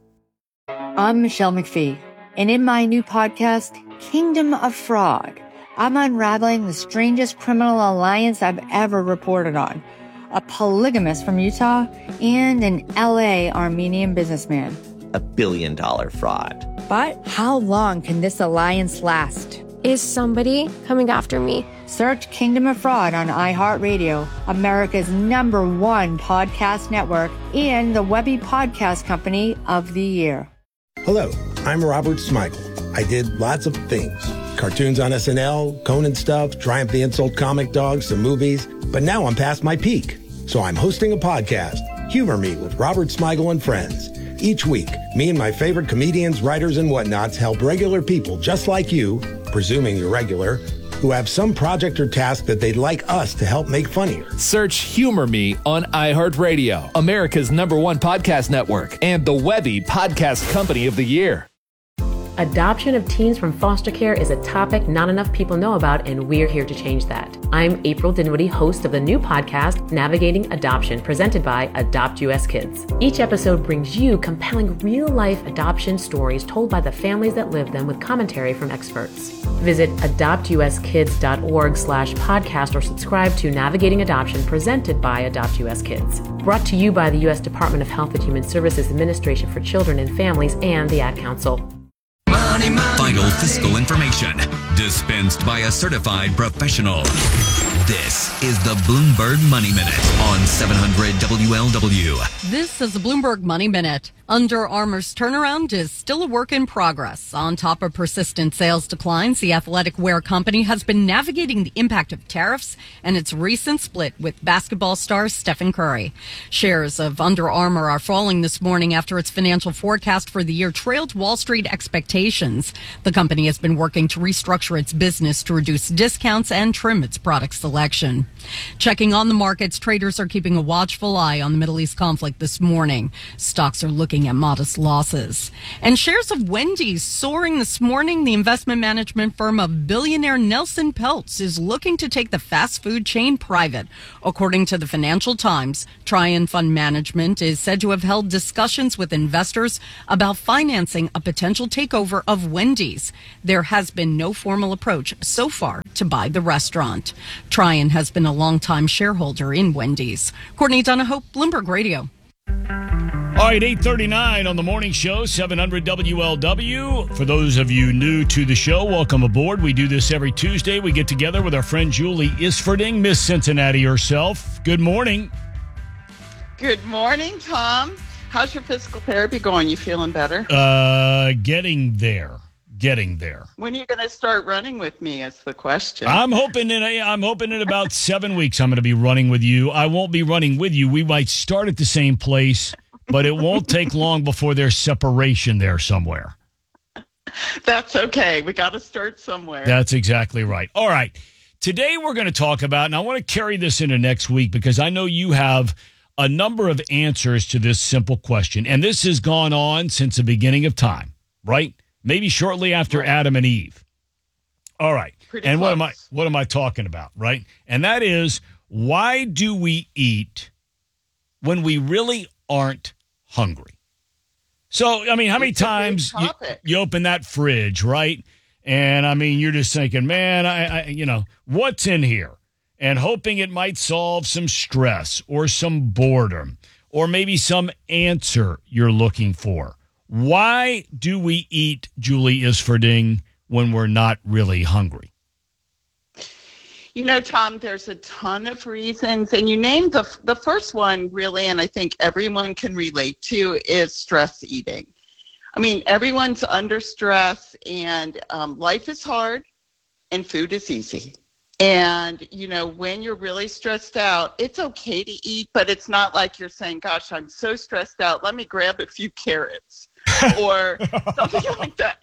I'm Michelle McPhee, and in my new podcast, Kingdom of Fraud, I'm unraveling the strangest criminal alliance I've ever reported on. A polygamist from Utah and an L A Armenian businessman. A billion dollar fraud. But how long can this alliance last? Is somebody coming after me? Search Kingdom of Fraud on iHeartRadio, America's number one podcast network, and the Webby Podcast Company of the Year. Hello, I'm Robert Smigel. I did lots of things. Cartoons on S N L, Conan stuff, Triumph the Insult comic dogs, some movies. But now I'm past my peak. So I'm hosting a podcast, Humor Me with Robert Smigel and Friends. Each week, me and my favorite comedians, writers, and whatnots help regular people just like you, presuming you're regular, who have some project or task that they'd like us to help make funnier. Search Humor Me on iHeartRadio, America's number one podcast network, and the Webby Podcast Company of the Year. Adoption of teens from foster care is a topic not enough people know about, and we're here to change that. I'm April Dinwiddie, host of the new podcast, Navigating Adoption, presented by Adopt U S Kids. Each episode brings you compelling real-life adoption stories told by the families that live them with commentary from experts. Visit adopt u s kids dot org slash podcast or subscribe to Navigating Adoption presented by Adopt U S Kids. Brought to you by the U S Department of Health and Human Services Administration for Children and Families and the Ad Council. Money, money, Vital fiscal information dispensed by a certified professional. This is the Bloomberg Money Minute on seven hundred W L W. This is the Bloomberg Money Minute. Under Armour's turnaround is still a work in progress. On top of persistent sales declines, the athletic wear company has been navigating the impact of tariffs and its recent split with basketball star Stephen Curry. Shares of Under Armour are falling this morning after its financial forecast for the year trailed Wall Street expectations. The company has been working to restructure its business to reduce discounts and trim its product selection. Checking on the markets, traders are keeping a watchful eye on the Middle East conflict this morning. Stocks are looking at modest losses. And shares of Wendy's soaring this morning. The investment management firm of billionaire Nelson Peltz is looking to take the fast food chain private. According to the Financial Times, Trian Fund Management is said to have held discussions with investors about financing a potential takeover of Wendy's. There has been no formal approach so far to buy the restaurant. Trian has been a longtime shareholder in Wendy's. Courtney Donahoe, Bloomberg Radio. All right, eight thirty-nine on the morning show, seven hundred W L W. For those of you new to the show, welcome aboard. We do this every Tuesday. We get together with our friend Julie Isfording, Miss Cincinnati herself. Good morning. Good morning, Tom. How's your physical therapy going? You feeling better? Uh, getting there. Getting there. When are you going to start running with me is the question. I'm hoping in a, I'm hoping in about seven weeks I'm going to be running with you. I won't be running with you. We might start at the same place, but it won't take long before there's separation there somewhere. That's okay. We got to start somewhere. That's exactly right. All right. Today we're going to talk about, and I want to carry this into next week because I know you have a number of answers to this simple question. And this has gone on since the beginning of time, right? Maybe shortly after right. Adam and Eve. All right. Pretty and close. what am I what am I talking about, right? And that is, why do we eat when we really aren't hungry? So, I mean, how many it's times you, you open that fridge, right? And I mean, you're just thinking, man, I, I you know, what's in here? And hoping it might solve some stress or some boredom or maybe some answer you're looking for. Why do we eat, Julie Isfording, when we're not really hungry? You know, Tom, there's a ton of reasons. And you named the the first one, really, and I think everyone can relate to, is stress eating. I mean, everyone's under stress, and um, life is hard, and food is easy. And, you know, when you're really stressed out, it's okay to eat, but it's not like you're saying, gosh, I'm so stressed out, let me grab a few carrots or something like that.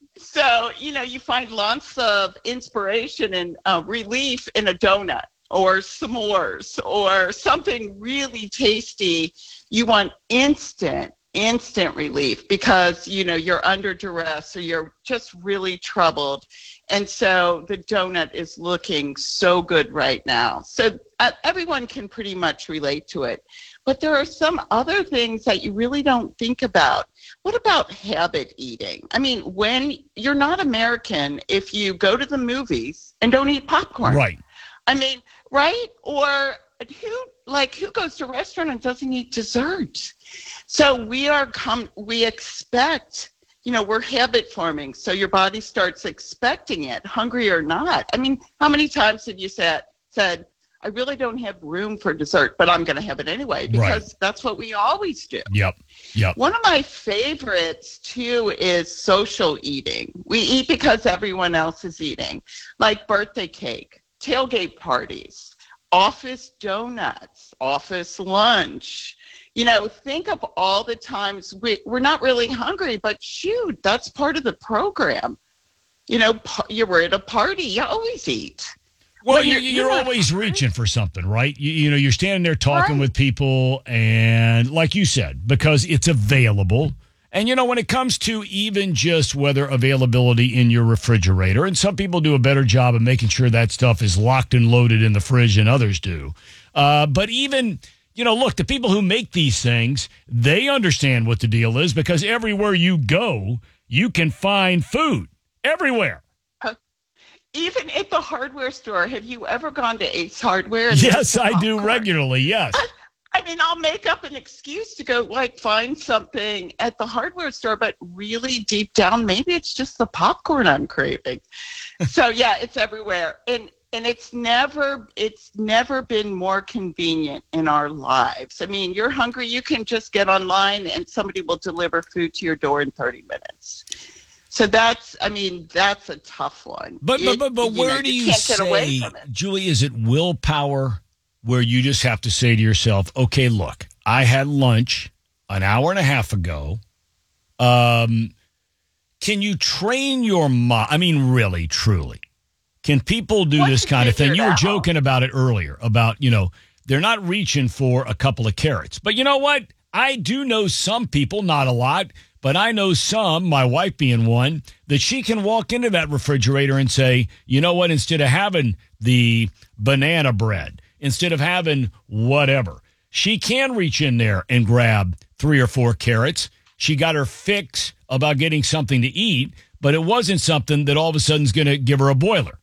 So, you know, you find lots of inspiration and uh, relief in a donut or s'mores or something really tasty. You want instant, instant relief because, you know, you're under duress or you're just really troubled. And so the donut is looking so good right now. So uh, everyone can pretty much relate to it. But there are some other things that you really don't think about. What about habit eating? I mean, when you're not American, if you go to the movies and don't eat popcorn. Right. I mean, right? Or who, like, who goes to a restaurant and doesn't eat dessert? So we are, com- we expect, you know, we're habit forming. So your body starts expecting it, hungry or not. I mean, how many times have you said, said, I really don't have room for dessert, but I'm going to have it anyway because right. that's what we always do. Yep. Yep. One of my favorites, too, is social eating. We eat because everyone else is eating, like birthday cake, tailgate parties, office donuts, office lunch. You know, think of all the times we, we're not really hungry, but shoot, that's part of the program. You know, you were at a party, you always eat. Well, well, you're, you're, you're always reaching for something, right? You, you know, you're standing there talking right. with people, and like you said, because it's available. And, you know, when it comes to even just whether availability in your refrigerator, and some people do a better job of making sure that stuff is locked and loaded in the fridge than others do. Uh, but even, you know, look, the people who make these things, they understand what the deal is because everywhere you go, you can find food everywhere. even at the hardware store, have you ever gone to Ace Hardware? And Yes, I do regularly. Yes. I mean, I'll make up an excuse to go like find something at the hardware store, but really deep down, maybe it's just the popcorn I'm craving. So yeah, it's everywhere. And and it's never it's never been more convenient in our lives. I mean, you're hungry, you can just get online and somebody will deliver food to your door in thirty minutes. So that's, I mean, that's a tough one. But but but, but you where know, do you you can't get away say, from it. Julie, is it willpower where you just have to say to yourself, okay, look, I had lunch an hour and a half ago. Um, can you train your mind? I mean, really, truly. Can people do Once this you kind of thing? figure You it were out. joking about it earlier about, you know, they're not reaching for a couple of carrots. But you know what? I do know some people, not a lot, but I know some, my wife being one, that she can walk into that refrigerator and say, you know what, instead of having the banana bread, instead of having whatever, she can reach in there and grab three or four carrots. She got her fix about getting something to eat, but it wasn't something that all of a sudden is going to give her a boiler.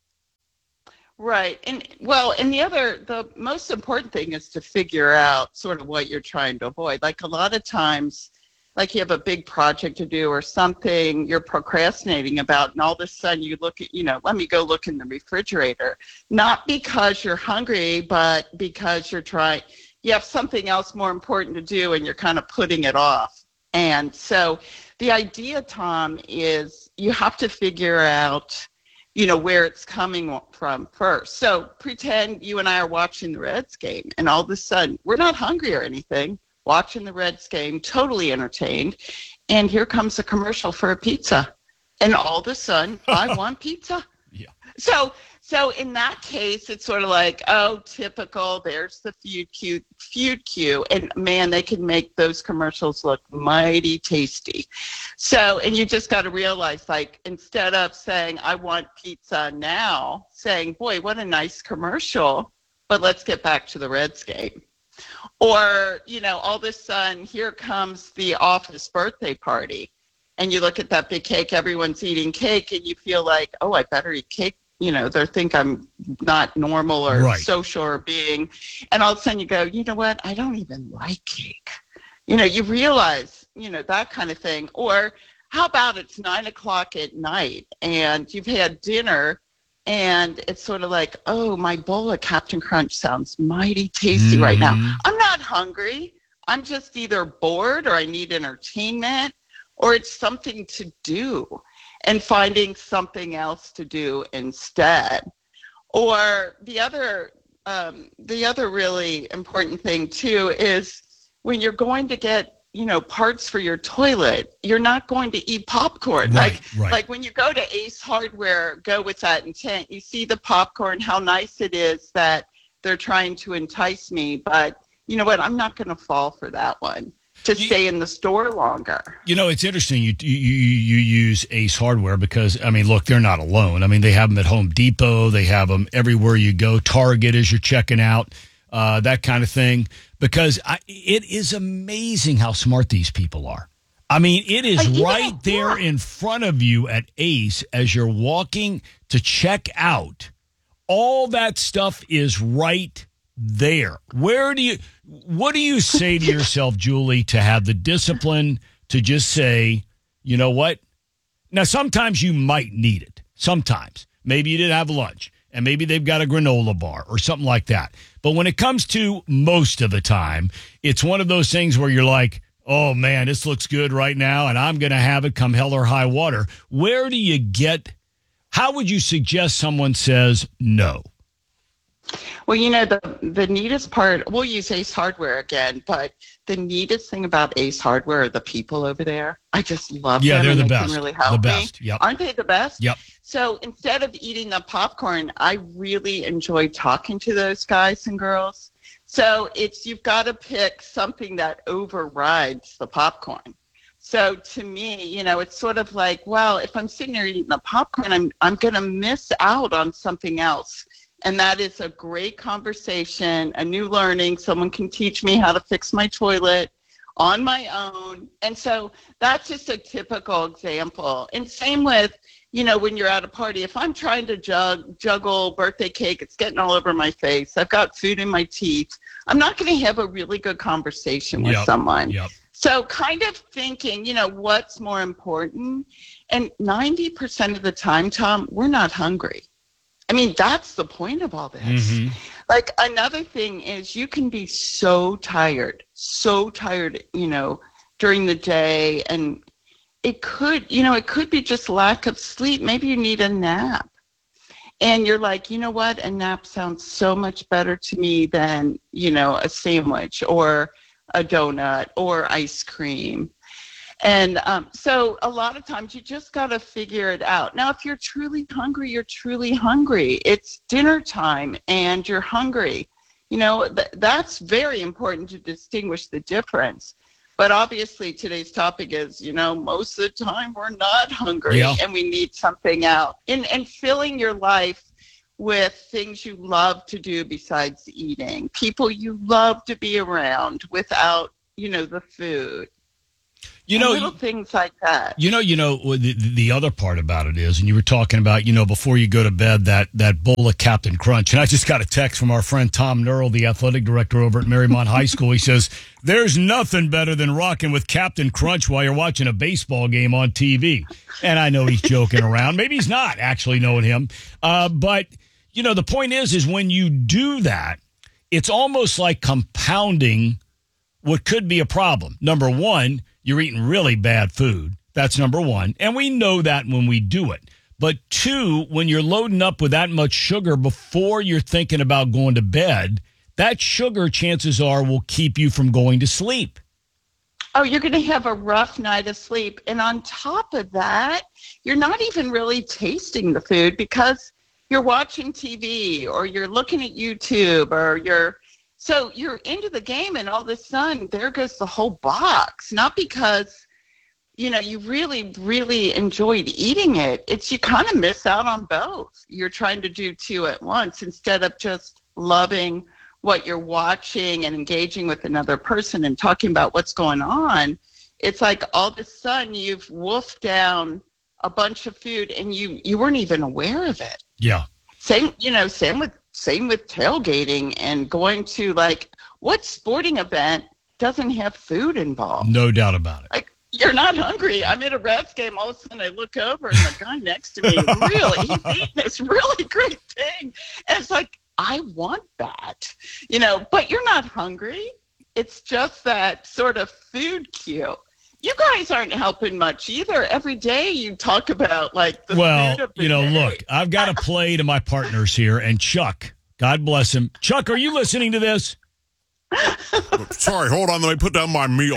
Right. And well, and the other, the most important thing is to figure out sort of what you're trying to avoid. Like a lot of times, like you have a big project to do or something you're procrastinating about, and all of a sudden you look at, you know, let me go look in the refrigerator, not because you're hungry, but because you're trying, you have something else more important to do and you're kind of putting it off. And so the idea, Tom, is you have to figure out, you know, where it's coming from first. So pretend you and I are watching the Reds game and all of a sudden we're not hungry or anything, watching the Reds game, totally entertained. And here comes a commercial for a pizza. And all of a sudden I want pizza. Yeah. So, so in that case, it's sort of like, oh, typical. There's the feud cue, feud cue, and man, they can make those commercials look mighty tasty. So, and you just got to realize, like, instead of saying I want pizza now, saying, boy, what a nice commercial, but let's get back to the Reds game. Or, you know, all of a sudden, here comes the office birthday party, and you look at that big cake, everyone's eating cake, and you feel like, oh, I better eat cake. You know, they think I'm not normal or Right. social or being. And all of a sudden you go, you know what? I don't even like cake. You know, you realize, you know, that kind of thing. Or how about it's nine o'clock at night and you've had dinner and it's sort of like, oh, my bowl of Captain Crunch sounds mighty tasty right now. Mhm. I'm not hungry. I'm just either bored or I need entertainment or it's something to do. And finding something else to do instead. Or the other, um, the other really important thing too is when you're going to get, you know, parts for your toilet, you're not going to eat popcorn. Right, like, right. like when you go to Ace Hardware, go with that intent. You see the popcorn, how nice it is that they're trying to entice me, but you know what? I'm not going to fall for that one. To stay in the store longer. You know, it's interesting you, you you use Ace Hardware because, I mean, look, they're not alone. I mean, they have them at Home Depot. They have them everywhere you go. Target as you're checking out, uh, that kind of thing. Because I, it is amazing how smart these people are. I mean, it is Like, even right at there work. in front of you at Ace as you're walking to check out. All that stuff is right there. Where do you, what do you say to yourself, Julie, to have the discipline to just say, you know what? Now, sometimes you might need it. Sometimes. Maybe you didn't have lunch and maybe they've got a granola bar or something like that. But when it comes to most of the time, it's one of those things where you're like, oh man, this looks good right now and I'm going to have it come hell or high water. Where do you get, how would you suggest someone says no? Well, you know, the the neatest part, we'll use Ace Hardware again, but the neatest thing about Ace Hardware are the people over there. I just love Yeah, them. they're and the they best. Can really The help best, me. yep. Aren't they the best? Yep. So instead of eating the popcorn, I really enjoy talking to those guys and girls. So it's, you've got to pick something that overrides the popcorn. So to me, you know, it's sort of like, well, if I'm sitting there eating the popcorn, I'm I'm going to miss out on something else. And that is a great conversation, a new learning. Someone can teach me how to fix my toilet on my own. And so that's just a typical example. And same with, you know, when you're at a party, if I'm trying to jug, juggle birthday cake, it's getting all over my face. I've got food in my teeth. I'm not going to have a really good conversation with Yep. someone. Yep. So kind of thinking, you know, what's more important? And ninety percent of the time, Tom, we're not hungry. I mean, that's the point of all this. Mhm. Like, another thing is you can be so tired, so tired, you know, during the day. And it could, you know, it could be just lack of sleep. Maybe you need a nap. And you're like, you know what? A nap sounds so much better to me than, you know, a sandwich or a donut or ice cream. And um, so a lot of times you just got to figure it out. Now, if you're truly hungry, you're truly hungry. It's dinner time and you're hungry. You know, th- that's very important to distinguish the difference. But obviously today's topic is, you know, most of the time we're not hungry Yeah. and we need something out. And, and filling your life with things you love to do besides eating, people you love to be around without, you know, the food. You know, little things like that. You know, you know, the, the other part about it is, and you were talking about, you know, before you go to bed, that that bowl of Captain Crunch. And I just got a text from our friend Tom Nurl, the athletic director over at Marymount High School. He says, there's nothing better than rocking with Captain Crunch while you're watching a baseball game on T V. And I know he's joking around. Maybe he's not, actually, knowing him. Uh, but, you know, the point is, is when you do that, it's almost like compounding what could be a problem. Number one, you're eating really bad food. That's number one. And we know that when we do it. But two, when you're loading up with that much sugar before you're thinking about going to bed, that sugar, chances are, will keep you from going to sleep. Oh, you're going to have a rough night of sleep. And on top of that, you're not even really tasting the food because you're watching T V or you're looking at YouTube or you're So you're into the game and all of a sudden there goes the whole box. Not because, you know, you really, really enjoyed eating it. It's you kind of miss out on both. You're trying to do two at once instead of just loving what you're watching and engaging with another person and talking about what's going on. It's like all of a sudden you've wolfed down a bunch of food and you, you weren't even aware of it. Yeah. Same, you know, same with Same with tailgating and going to, like, what sporting event doesn't have food involved? No doubt about it. Like, you're not hungry. I'm at a Reds game. All of a sudden I look over and the guy next to me, really, he's eating this really great thing. And it's like, I want that, you know, but you're not hungry. It's just that sort of food cue. You guys aren't helping much either. Every day you talk about, like, the well, food of the you know, day. look, I've got to play to my partners here. And Chuck, God bless him. Chuck, are you listening to this? Sorry, hold on. Let me put down my meal.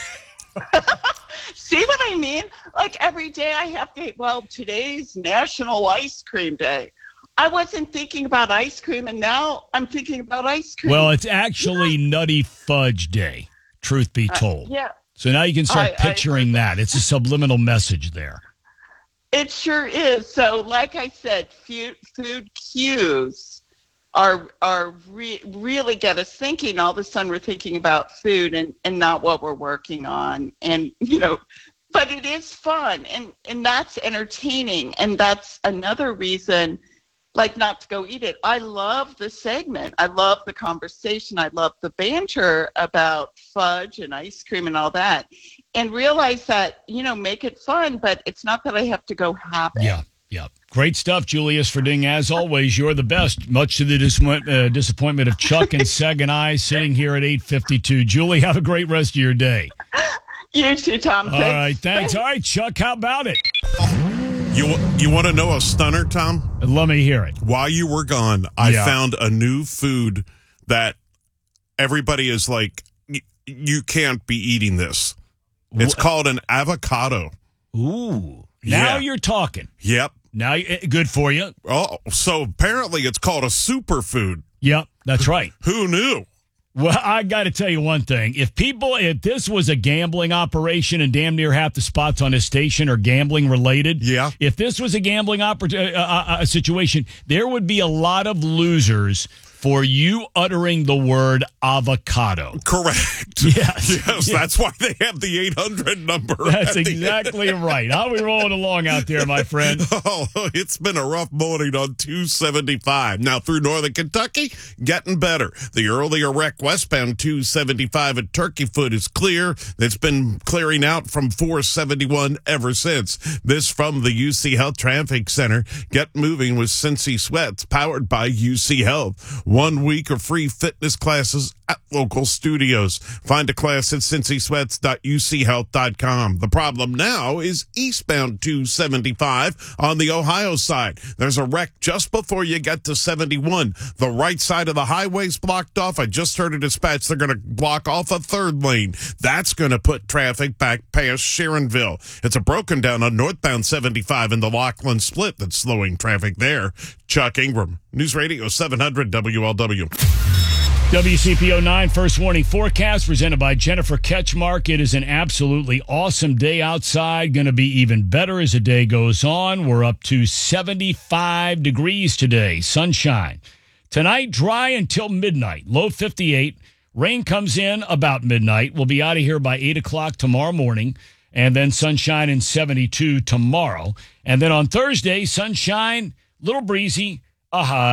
See what I mean? Like, every day I have to, well, today's National Ice Cream Day. I wasn't thinking about ice cream, and now I'm thinking about ice cream. Well, it's actually Nutty Fudge Day, truth be told. Uh, yeah. So now you can start I- I- picturing that. It's a subliminal message there. It sure is. So, like I said, food, food cues are are re- really get us thinking. All of a sudden, we're thinking about food and, and not what we're working on. And, you know, but it is fun, and, and that's entertaining. And that's another reason, like, not to go eat it. I love the segment. I love the conversation. I love the banter about fudge and ice cream and all that. And realize that, you know, make it fun, but it's not that I have to go have it. Yeah, yeah. Great stuff, Julius Ferding. As always, you're the best, much to the dis- uh, disappointment of Chuck and Seg and I sitting here at eight fifty-two. Julie, have a great rest of your day. You too, Tom. All right, thanks. All right, Chuck, how about it? You you want to know a stunner, Tom? Let me hear it. While you were gone, I Yeah. found a new food that everybody is like, y- you can't be eating this. It's Wh- called an avocado. Ooh. Now Yeah. you're talking. Yep. Now, eh, good for you. Oh, so apparently it's called a superfood. Yep, that's right. Who knew? Well, I got to tell you one thing. If people, if this was a gambling operation and damn near half the spots on this station are gambling related, yeah. If this was a gambling oppor- uh, uh, uh, situation, there would be a lot of losers for you uttering the word avocado. Correct. Yes. Yes, that's why they have the eight hundred number. That's exactly right. How are we rolling along out there, my friend? Oh, it's been a rough morning on two seventy-five. Now through northern Kentucky, getting better. The earlier wreck westbound two seventy-five at Turkey Foot is clear. It's been clearing out from four seventy-one ever since. This from the U C Health Traffic Center. Get moving with Cincy Sweats, powered by U C Health. One week of free fitness classes at local studios. Find a class at cincy sweats dot u c health dot com. The problem now is eastbound two seventy-five on the Ohio side. There's a wreck just before you get to seventy-one. The right side of the highway's blocked off. I just heard a dispatch. They're going to block off a third lane. That's going to put traffic back past Sharonville. It's a broken down on northbound seventy-five in the Laughlin split that's slowing traffic there. Chuck Ingram, News Radio seven hundred W L W. W C P O nine First Warning Forecast presented by Jennifer Ketchmark. It is an absolutely awesome day outside. Going to be even better as the day goes on. We're up to seventy-five degrees today. Sunshine. Tonight, dry until midnight. Low fifty-eight. Rain comes in about midnight. We'll be out of here by eight o'clock tomorrow morning. And then sunshine and seventy-two tomorrow. And then on Thursday, sunshine, little breezy, a high.